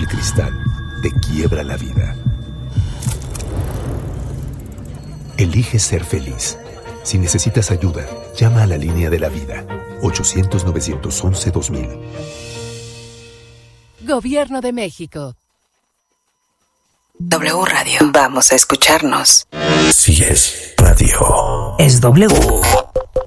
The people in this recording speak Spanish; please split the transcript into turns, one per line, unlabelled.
El cristal te quiebra la vida. Elige ser feliz. Si necesitas ayuda, llama a la línea de la vida. 800-911-2000.
Gobierno de México.
W Radio. Vamos a escucharnos.
Si es radio.
Es W.